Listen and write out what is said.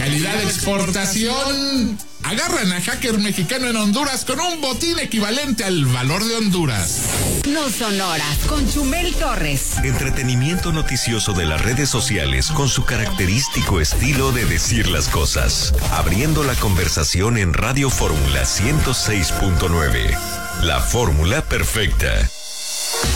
calidad de exportación. Agarran a hacker mexicano en Honduras con un botín equivalente al valor de Honduras. No Sonoras con Chumel Torres. Entretenimiento noticioso de las redes sociales con su característico estilo de decir las cosas. Abriendo la conversación en Radio Fórmula 106.9. La fórmula perfecta.